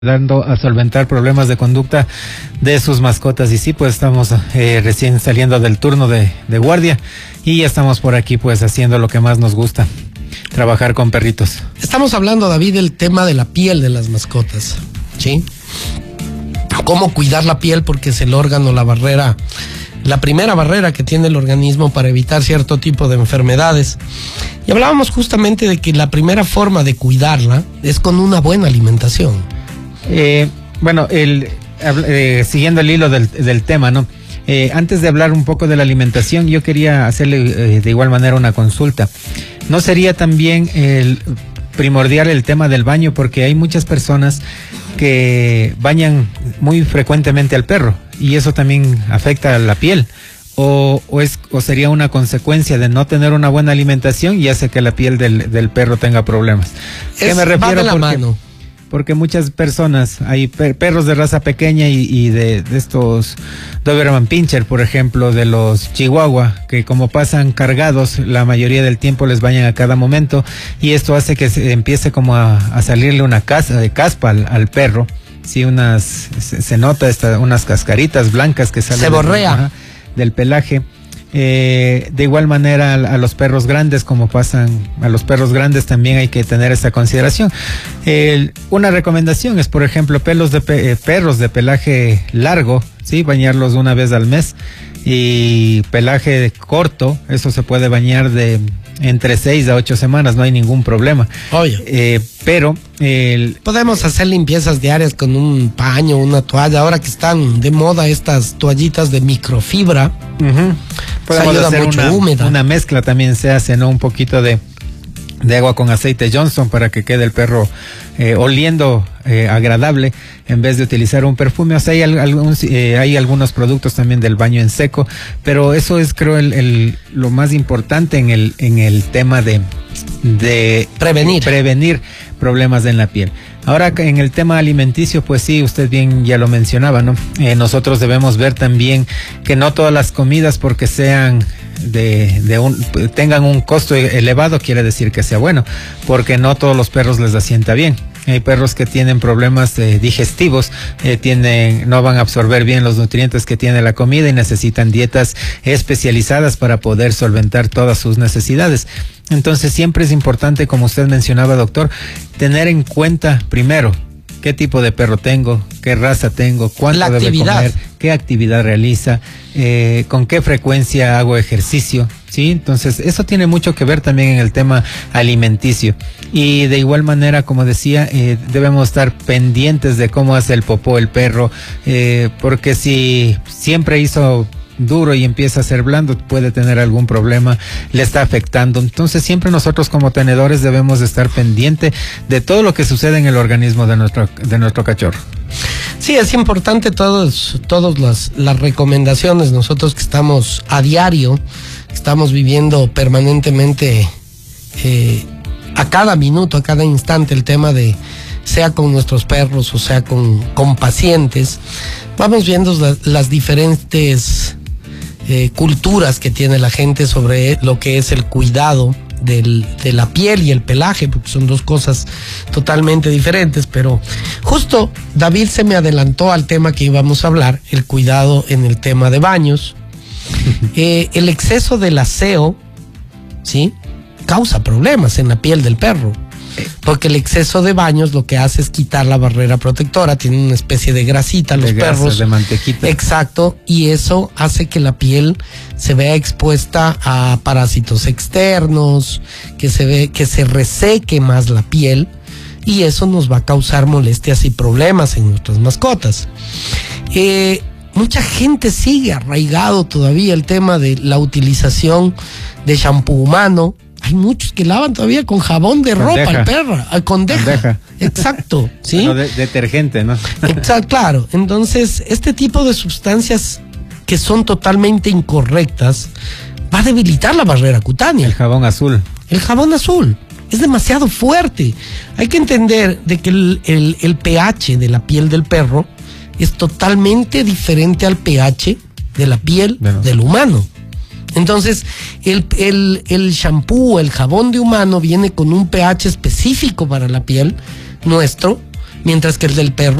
dando a solventar problemas de conducta de sus mascotas. Y sí, pues estamos recién saliendo del turno de guardia y ya estamos por aquí pues haciendo lo que más nos gusta, trabajar con perritos. Estamos hablando, David, del tema de la piel de las mascotas, ¿sí? Cómo cuidar la piel, porque es el órgano, la barrera, la primera barrera que tiene el organismo para evitar cierto tipo de enfermedades. Y hablábamos justamente de que la primera forma de cuidarla es con una buena alimentación. Siguiendo el hilo del tema, ¿no? Antes de hablar un poco de la alimentación, yo quería hacerle de igual manera una consulta. ¿No sería también primordial el tema del baño? Porque hay muchas personas que bañan muy frecuentemente al perro y eso también afecta a la piel. ¿O sería una consecuencia de no tener una buena alimentación y hace que la piel del perro tenga problemas? ¿Qué me refiero? Va de la mano. Porque muchas personas, hay perros de raza pequeña y de estos Doberman Pinscher, por ejemplo, de los Chihuahua, que como pasan cargados, la mayoría del tiempo les bañan a cada momento, y esto hace que se empiece como a salirle una caspa al perro. Sí, se nota unas cascaritas blancas que salen. Se borrea. Del pelaje. De igual manera a los perros grandes, como pasan a los perros grandes, también hay que tener esta consideración. Una recomendación es, por ejemplo, perros de pelaje largo, ¿sí? Bañarlos una vez al mes, y pelaje corto, eso se puede bañar de entre 6 a 8 semanas, no hay ningún problema. Oye. Pero podemos hacer limpiezas diarias con un paño, una toalla. Ahora que están de moda estas toallitas de microfibra, podemos hacer una mezcla, también se hace, ¿no? Un poquito de agua con aceite Johnson para que quede el perro oliendo agradable, en vez de utilizar un perfume. O sea, hay algunos productos también del baño en seco, pero eso es, creo, lo más importante en el tema de prevenir problemas en la piel. Ahora, en el tema alimenticio, pues sí, usted bien ya lo mencionaba, ¿no? Nosotros debemos ver también que no todas las comidas, porque sean tengan un costo elevado, quiere decir que sea bueno, porque no todos los perros les asienta bien. Hay perros que tienen problemas digestivos, no van a absorber bien los nutrientes que tiene la comida y necesitan dietas especializadas para poder solventar todas sus necesidades. Entonces siempre es importante, como usted mencionaba, doctor, tener en cuenta primero qué tipo de perro tengo, qué raza tengo, cuánto debe comer, qué actividad realiza, con qué frecuencia hago ejercicio, ¿sí? Entonces eso tiene mucho que ver también en el tema alimenticio. Y de igual manera, como decía, debemos estar pendientes de cómo hace el popó el perro, porque si siempre hizo duro y empieza a ser blando, puede tener algún problema, le está afectando. Entonces siempre nosotros como tenedores debemos de estar pendiente de todo lo que sucede en el organismo de nuestro cachorro. Sí, es importante todas las recomendaciones. Nosotros que estamos a diario, estamos viviendo permanentemente a cada minuto, a cada instante, el tema de, sea con nuestros perros o sea con pacientes, vamos viendo las diferentes culturas que tiene la gente sobre lo que es el cuidado de la piel y el pelaje, porque son dos cosas totalmente diferentes. Pero justo David se me adelantó al tema que íbamos a hablar, el cuidado en el tema de baños. El exceso del aseo, ¿sí?, causa problemas en la piel del perro, porque el exceso de baños lo que hace es quitar la barrera protectora. Tienen una especie de grasita los perros, de mantequita. Exacto, y eso hace que la piel se vea expuesta a parásitos externos, que se reseque más la piel, y eso nos va a causar molestias y problemas en nuestras mascotas. Mucha gente sigue arraigado todavía el tema de la utilización de shampoo humano. Hay muchos que lavan todavía con jabón de ropa al perro, con deja. Exacto, ¿sí? No, detergente, ¿no? Exacto, claro. Entonces, este tipo de sustancias que son totalmente incorrectas va a debilitar la barrera cutánea. El jabón azul. El jabón azul es demasiado fuerte. Hay que entender de que el pH de la piel del perro es totalmente diferente al pH de la piel del humano. Entonces, el shampoo, el jabón de humano viene con un pH específico para la piel nuestro, mientras que el del Perú